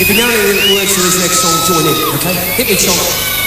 If you know the words to this next song, join in, okay? Hit me, Tom.